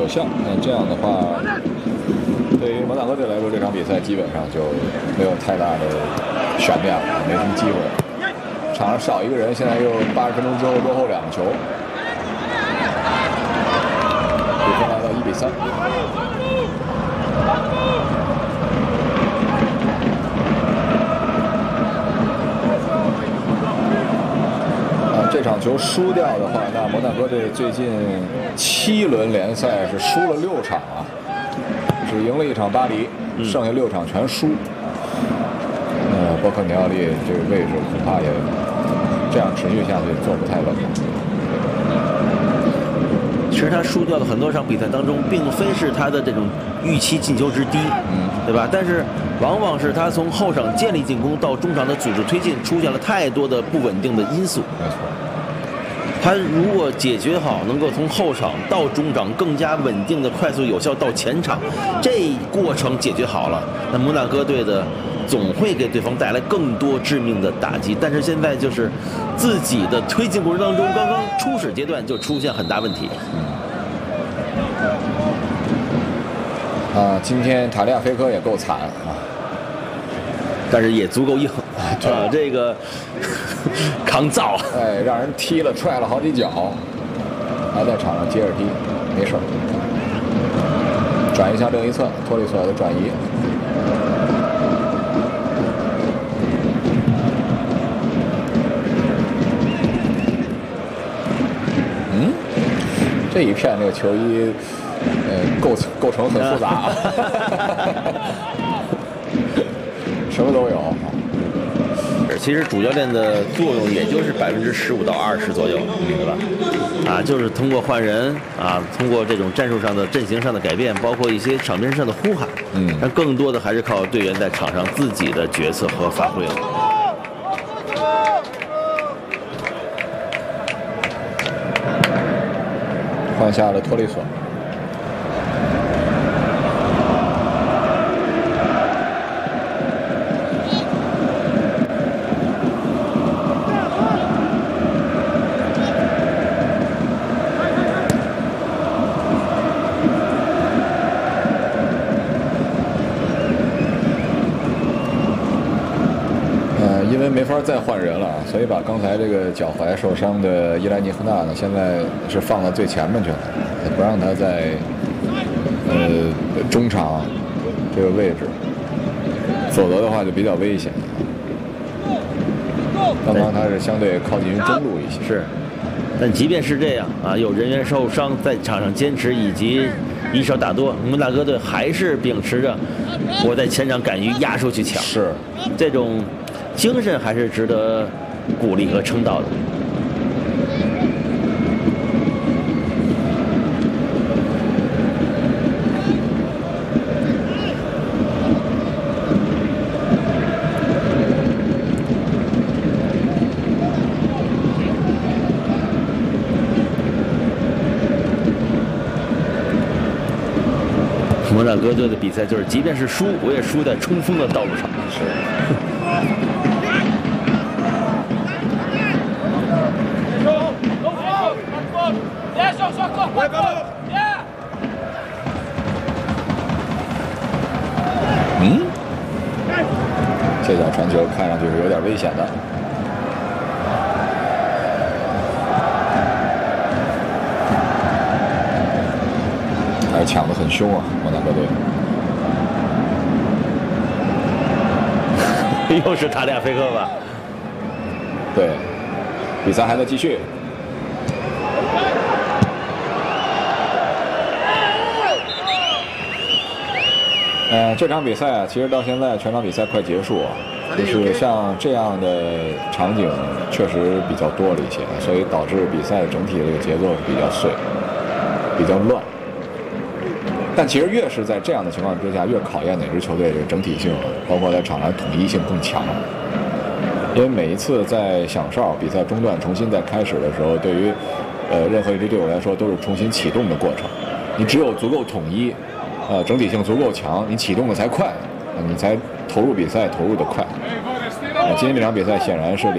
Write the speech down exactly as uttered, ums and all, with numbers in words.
效。那这样的话，对于摩纳哥队来说，这场比赛基本上就没有太大的悬念了，没什么机会。场上少一个人，现在又八十分钟之后落后两个球，比分来到一比三。这场球输掉的话，那摩纳哥队最近七轮联赛是输了六场啊，只赢了一场巴黎，嗯、剩下六场全输。呃，波克尼奥利这个位置恐怕也这样持续下去坐不太稳。 其实他输掉的很多场比赛当中，并非是他的这种预期进球之低，嗯，对吧？但是往往是他从后场建立进攻到中场的组织推进出现了太多的不稳定的因素。 没错。 他如果解决好，能够从后场到中场更加稳定的、快速有效到前场，这过程解决好了，那摩纳哥队的总会给对方带来更多致命的打击。但是现在就是自己的推进过程当中，刚刚初始阶段就出现很大问题。 嗯、啊，今天塔利亚菲科也够惨啊， 但是也足够硬啊，这个抗造， 哎，让人踢了踹了好几脚，还在场上接着踢，没事儿。转移向另一侧，托利索的转移。嗯，这一片这个球衣，呃，构构成很复杂啊，什么都有。 其实主教练的作用也就是百分之十五到二十左右，对吧？啊，就是通过换人啊，通过这种战术上的阵型上的改变，包括一些场面上的呼喊，嗯，但更多的还是靠队员在场上自己的决策和发挥了。 换下了托利索。因为没法再换人了，所以把刚才这个脚踝受伤的伊莱尼赫纳呢，现在是放到最前面去了，不让他在呃中场这个位置，否则的话就比较危险。刚刚他是相对靠近于中路一些， 是。但即便是这样啊，有人员受伤，在场上坚持以及以少打多，摩纳哥队还是秉持着我在前场敢于压出去抢， 是这种精神还是值得鼓励和称道的。摩纳哥队的比赛就是，即便是输，我也输在冲锋的道路上。 是。嗯，这脚传球看上去是有点危险的。还是抢得很凶啊，摩纳哥队。 又是塔利亚菲科吧？ 对，比赛还在继续。呃，这场比赛啊，其实到现在全场比赛快结束啊，就是像这样的场景确实比较多了一些，所以导致比赛整体的这个节奏比较碎，比较乱。但其实越是在这样的情况之下，越考验哪支球队的整体性，包括在场上统一性更强。因为每一次在响哨比赛中断重新再开始的时候，对于呃任何一支队伍来说都是重新启动的过程。你只有足够统一，呃整体性足够强，你启动的才快，你才投入比赛投入的快。呃，今天这场比赛显然是